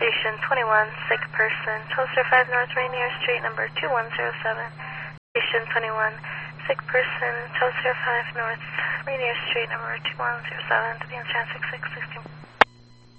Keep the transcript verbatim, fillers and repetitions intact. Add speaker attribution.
Speaker 1: Station twenty-one, sick person, twelve oh five North Rainier Street, number two one zero seven. Station twenty-one, sick person, twelve oh five North Rainier Street, number two one zero seven, to be on channel six six sixteen.